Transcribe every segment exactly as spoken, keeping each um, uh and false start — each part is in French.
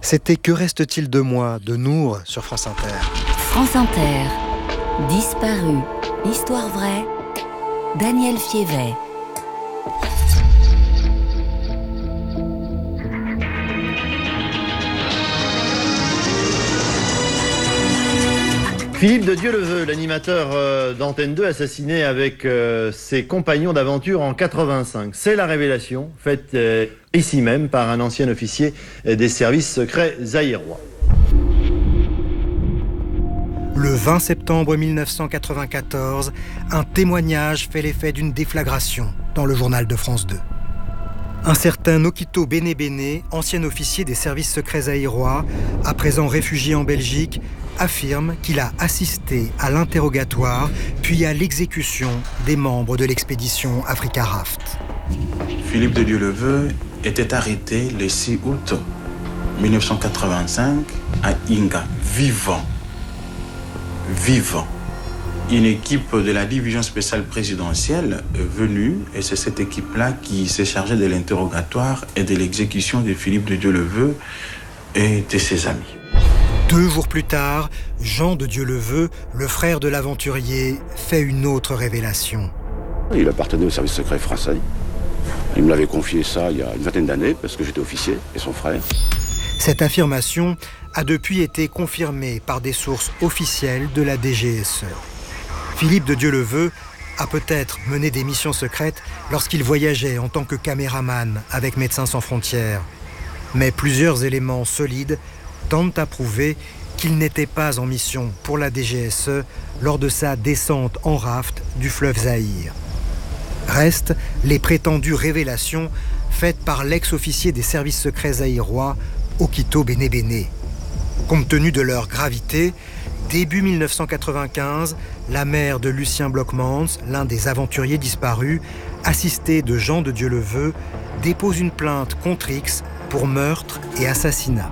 C'était Que reste-t-il de moi de Nour sur France Inter. France Inter, Disparu, Histoire vraie, Daniel Fievet. Philippe de Dieuleveux, l'animateur euh, d'Antenne deux, assassiné avec euh, ses compagnons d'aventure en quatre-vingt-cinq. C'est la révélation faite euh, ici même par un ancien officier euh, des services secrets zaïrois. Le vingt septembre mille neuf cent quatre-vingt-quatorze, un témoignage fait l'effet d'une déflagration dans le journal de France deux. Un certain Nokito Benebene, ancien officier des services secrets zaïrois, à présent réfugié en Belgique, affirme qu'il a assisté à l'interrogatoire puis à l'exécution des membres de l'expédition Africa Raft. Philippe de Dieuleveux était arrêté le six août mille neuf cent quatre-vingt-cinq à Inga, vivant. Vivant. Une équipe de la division spéciale présidentielle est venue et c'est cette équipe-là qui s'est chargée de l'interrogatoire et de l'exécution de Philippe de Dieuleveux et de ses amis. Deux jours plus tard, Jean de Dieuleveux, le frère de l'aventurier, fait une autre révélation. Il appartenait au service secret français. Il me l'avait confié ça il y a une vingtaine d'années parce que j'étais officier et son frère. Cette affirmation a depuis été confirmée par des sources officielles de la D G S E. Philippe de Dieuleveux a peut-être mené des missions secrètes lorsqu'il voyageait en tant que caméraman avec Médecins sans frontières. Mais plusieurs éléments solides tentent à prouver qu'il n'était pas en mission pour la D G S E lors de sa descente en raft du fleuve Zaïre. Restent les prétendues révélations faites par l'ex-officier des services secrets zaïrois, Okito Benebene. Compte tenu de leur gravité, début mille neuf cent quatre-vingt-quinze, la mère de Lucien Blockmans, l'un des aventuriers disparus, assisté de Jean de Dieuleveux, dépose une plainte contre X pour meurtre et assassinat.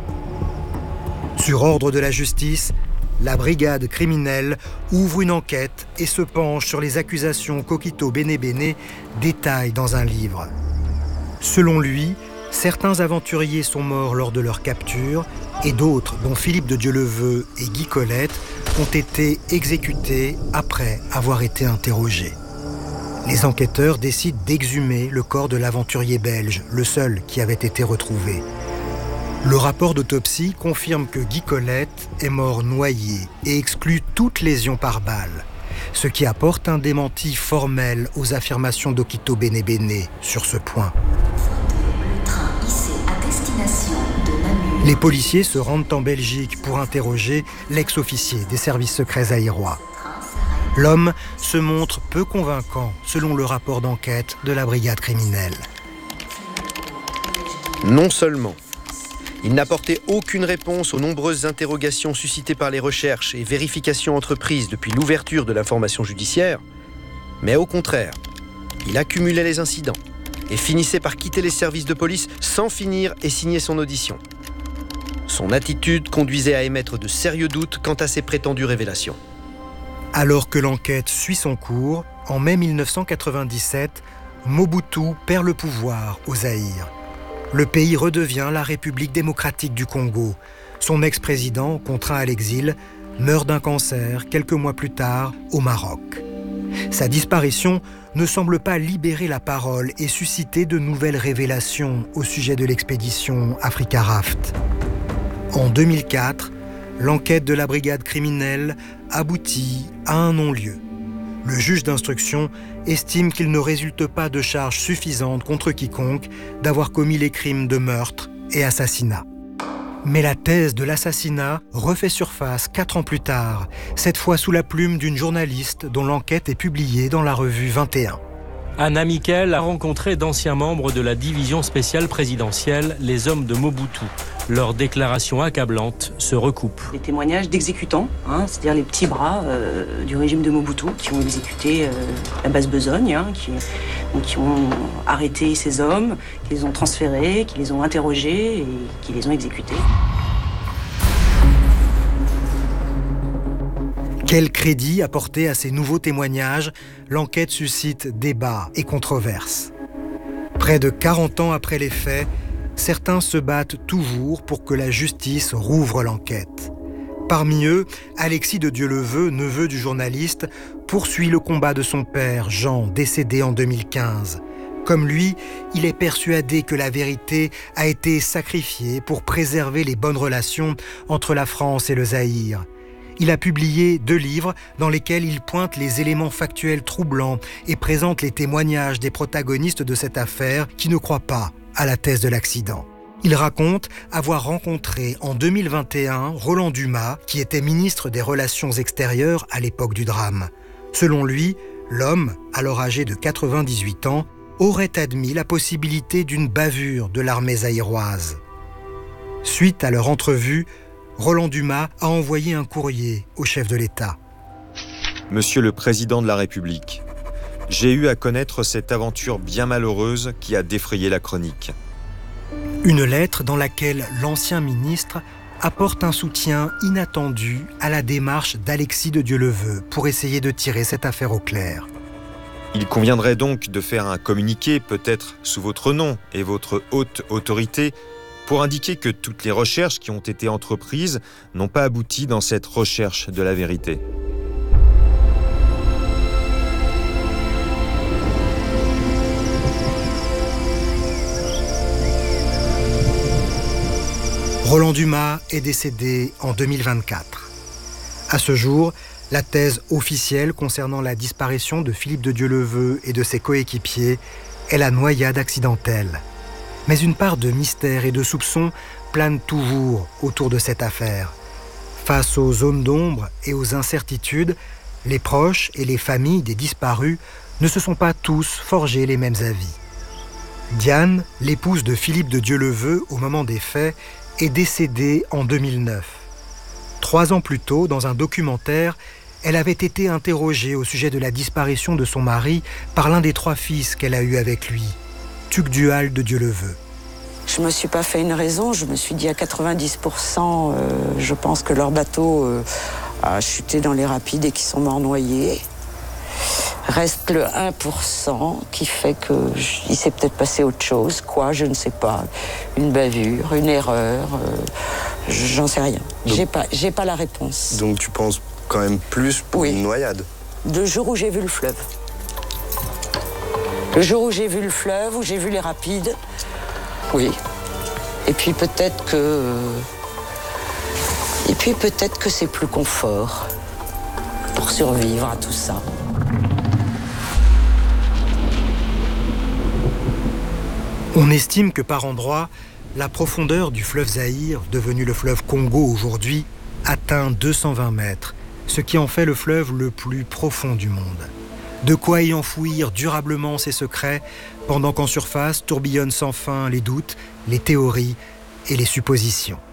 Sur ordre de la justice, la brigade criminelle ouvre une enquête et se penche sur les accusations qu'Okito Benebene détaille dans un livre. Selon lui, certains aventuriers sont morts lors de leur capture et d'autres, dont Philippe de Dieuleveux et Guy Colette, ont été exécutés après avoir été interrogés. Les enquêteurs décident d'exhumer le corps de l'aventurier belge, le seul qui avait été retrouvé. Le rapport d'autopsie confirme que Guy Colette est mort noyé et exclut toute lésion par balle, ce qui apporte un démenti formel aux affirmations d'Okito Benebene sur ce point. Le train hissé à destination de Namur. Les policiers se rendent en Belgique pour interroger l'ex-officier des services secrets zaïrois. L'homme se montre peu convaincant selon le rapport d'enquête de la brigade criminelle. Non seulement il n'apportait aucune réponse aux nombreuses interrogations suscitées par les recherches et vérifications entreprises depuis l'ouverture de l'information judiciaire, mais au contraire, il accumulait les incidents et finissait par quitter les services de police sans finir et signer son audition. Son attitude conduisait à émettre de sérieux doutes quant à ses prétendues révélations. Alors que l'enquête suit son cours, en mai mille neuf cent quatre-vingt-dix-sept, Mobutu perd le pouvoir au Zaïre. Le pays redevient la République démocratique du Congo. Son ex-président, contraint à l'exil, meurt d'un cancer quelques mois plus tard au Maroc. Sa disparition ne semble pas libérer la parole et susciter de nouvelles révélations au sujet de l'expédition Africa Raft. En deux mille quatre, l'enquête de la brigade criminelle aboutit à un non-lieu. Le juge d'instruction estime qu'il ne résulte pas de charges suffisantes contre quiconque d'avoir commis les crimes de meurtre et assassinat. Mais la thèse de l'assassinat refait surface quatre ans plus tard, cette fois sous la plume d'une journaliste dont l'enquête est publiée dans la revue vingt et un. Anna Miquel a rencontré d'anciens membres de la division spéciale présidentielle, les hommes de Mobutu. Leurs déclarations accablantes se recoupent. Les témoignages d'exécutants, hein, c'est-à-dire les petits bras euh, du régime de Mobutu, qui ont exécuté euh, la base besogne, hein, qui, qui ont arrêté ces hommes, qui les ont transférés, qui les ont interrogés et qui les ont exécutés. Quel crédit apporter à ces nouveaux témoignages? L'enquête suscite débats et controverses. Près de quarante ans après les faits, certains se battent toujours pour que la justice rouvre l'enquête. Parmi eux, Alexis de Dieuleveux, neveu du journaliste, poursuit le combat de son père, Jean, décédé en deux mille quinze. Comme lui, il est persuadé que la vérité a été sacrifiée pour préserver les bonnes relations entre la France et le Zaïre. Il a publié deux livres dans lesquels il pointe les éléments factuels troublants et présente les témoignages des protagonistes de cette affaire qui ne croient pas à la thèse de l'accident. Il raconte avoir rencontré en deux mille vingt et un Roland Dumas, qui était ministre des Relations extérieures à l'époque du drame. Selon lui, l'homme, alors âgé de quatre-vingt-dix-huit ans, aurait admis la possibilité d'une bavure de l'armée zaïroise. Suite à leur entrevue, Roland Dumas a envoyé un courrier au chef de l'État. Monsieur le Président de la République, j'ai eu à connaître cette aventure bien malheureuse qui a défrayé la chronique. Une lettre dans laquelle l'ancien ministre apporte un soutien inattendu à la démarche d'Alexis de Dieuleveux pour essayer de tirer cette affaire au clair. Il conviendrait donc de faire un communiqué, peut-être sous votre nom et votre haute autorité, pour indiquer que toutes les recherches qui ont été entreprises n'ont pas abouti dans cette recherche de la vérité. Roland Dumas est décédé en deux mille vingt-quatre. À ce jour, la thèse officielle concernant la disparition de Philippe de Dieuleveux et de ses coéquipiers est la noyade accidentelle. Mais une part de mystère et de soupçon plane toujours autour de cette affaire. Face aux zones d'ombre et aux incertitudes, les proches et les familles des disparus ne se sont pas tous forgés les mêmes avis. Diane, l'épouse de Philippe de Dieuleveux au moment des faits, est décédée en deux mille neuf. Trois ans plus tôt, dans un documentaire, elle avait été interrogée au sujet de la disparition de son mari par l'un des trois fils qu'elle a eus avec lui, Tugdual de Dieuleveux. Je ne me suis pas fait une raison, je me suis dit à quatre-vingt-dix pour cent, euh, je pense que leur bateau euh, a chuté dans les rapides et qu'ils sont morts noyés. Reste le un pour cent qui fait qu'il s'est peut-être passé autre chose, quoi, je ne sais pas. Une bavure, une erreur, euh, j'en sais rien. Donc, j'ai pas, j'ai pas la réponse. Donc tu penses quand même plus pour oui. une noyade? Le jour où j'ai vu le fleuve. Le jour où j'ai vu le fleuve, où j'ai vu les rapides, oui. Et puis peut-être que... Et puis peut-être que c'est plus confort pour survivre à tout ça. On estime que par endroits, la profondeur du fleuve Zaïre, devenu le fleuve Congo aujourd'hui, atteint deux cent vingt mètres, ce qui en fait le fleuve le plus profond du monde. De quoi y enfouir durablement ses secrets, pendant qu'en surface tourbillonnent sans fin les doutes, les théories et les suppositions.